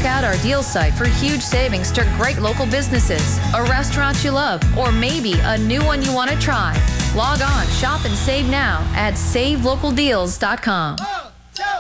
Check out our deal site for huge savings to great local businesses, a restaurant you love, or maybe a new one you want to try. Log on, shop, and save now at savelocaldeals.com.